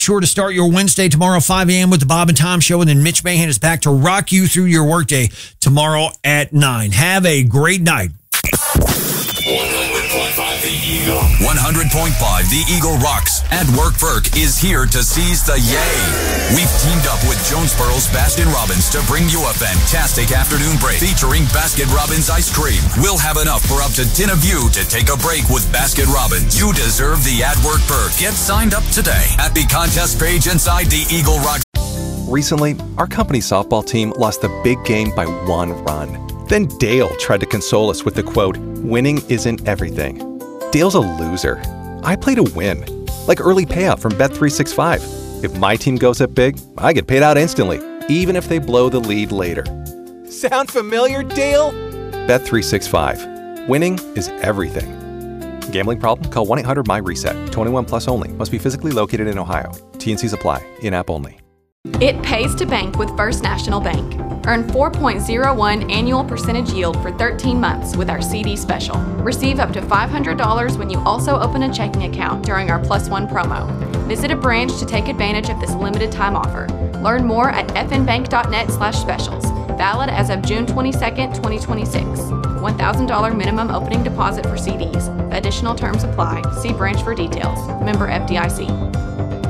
Sure to start your Wednesday tomorrow, 5 a.m. with the Bob and Tom Show, and then Mitch Mahan is back to rock you through your workday tomorrow at 9. Have a great night. 100.5 The Eagle. 100.5 The Eagle rocks. At Work Perk is here to seize the yay. We've teamed up with Jonesboro's Baskin Robbins to bring you a fantastic afternoon break featuring Baskin Robbins ice cream. We'll have enough for up to 10 of you to take a break with Baskin Robbins. You deserve the At Work Perk. Get signed up today at the contest page inside the Eagle Rocks. Recently, our company softball team lost the big game by 1 run. Then Dale tried to console us with the quote, "Winning isn't everything." Dale's a loser. I play to win, like early payout from Bet365. If my team goes up big, I get paid out instantly, even if they blow the lead later. Sound familiar, Dale? Bet365. Winning is everything. Gambling problem? Call 1-800-MY-RESET. 21 plus only. Must be physically located in Ohio. T&Cs apply. In-app only. It pays to bank with First National Bank. Earn 4.01 annual percentage yield for 13 months with our CD special. Receive up to $500 when you also open a checking account during our Plus One promo. Visit a branch to take advantage of this limited time offer. Learn more at fnbank.net/specials. Valid as of June 22nd, 2026. $1,000 minimum opening deposit for CDs. Additional terms apply. See branch for details. Member FDIC.